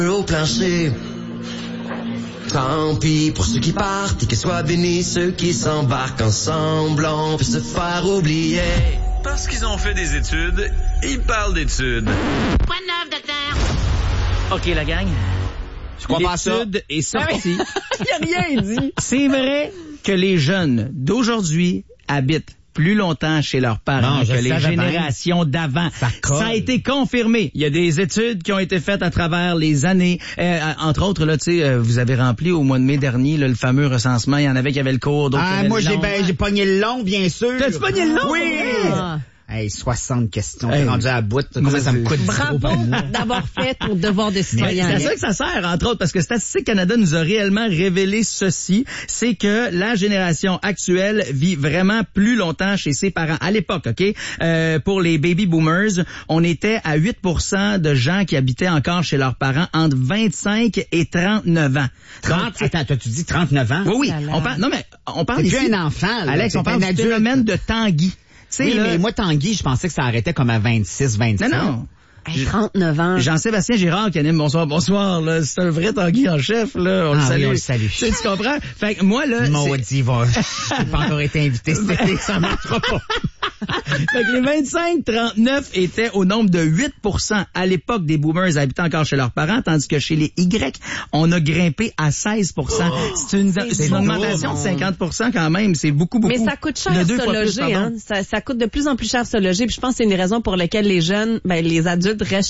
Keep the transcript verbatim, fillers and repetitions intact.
au plancher. Tant pis pour ceux qui partent et que soient bénis ceux qui s'embarquent ensemble. On peut se faire oublier. Parce qu'ils ont fait des études, ils parlent d'études. Quoi de neuf, docteur? OK, la gang. Je crois pas à ça. L'étude est sortie. Il a rien dit. C'est vrai que les jeunes d'aujourd'hui habitent plus longtemps chez leurs parents Non, je que les savais générations d'avant. Ça colle. Ça a été confirmé. Il y a des études qui ont été faites à travers les années. Euh, entre autres, là, tu sais, euh, vous avez rempli au mois de mai dernier là, le fameux recensement. Il y en avait qui avaient le cours, d'autres qui Ah, avaient moi, le j'ai, long. ben, j'ai pogné le long, bien sûr. T'as-tu pogné le long? Oui! Ah. Hey, soixante questions. Hey. T'es rendu à la bout. Combien ça me coûte? Bravo d'avoir fait ton devoir de citoyen. C'est à ça que ça sert, entre autres, parce que Statistique Canada nous a réellement révélé ceci, c'est que la génération actuelle vit vraiment plus longtemps chez ses parents. À l'époque, OK, euh, pour les baby boomers, on était à huit pour cent de gens qui habitaient encore chez leurs parents entre vingt-cinq et trente-neuf ans. trente, attends, toi, tu dis trente-neuf ans? Oui, oui. là là. On parle, non, mais on parle T'es ici. plus un enfant, là. Alex, T'es on parle un du adulte. phénomène de Tanguy. Tu sais, Oui, là, mais moi, Tanguy, je pensais que ça arrêtait comme à vingt-six, vingt-sept. non, non. Hey, trente-neuf ans. Jean-Sébastien Girard qui anime Bonsoir, bonsoir, là. C'est un vrai Tanguy en chef, là. On Ah le oui, salue. on le salue. Tu sais, tu comprends? Fait que moi, là. c'est- Maudit, va. J'ai pas encore été invité cet été, ça marchera pas. Fait que les vingt-cinq trente-neuf étaient au nombre de huit pour cent à l'époque des boomers habitant encore chez leurs parents, tandis que chez les Y, on a grimpé à seize pour cent. C'est une, c'est une augmentation de cinquante pour cent quand même. C'est beaucoup, beaucoup. Mais ça coûte cher De deux se fois plus, loger, pardon. hein. Ça, ça coûte de plus en plus cher se loger. Puis je pense que c'est une raison pour laquelle les jeunes, ben, les adultes restent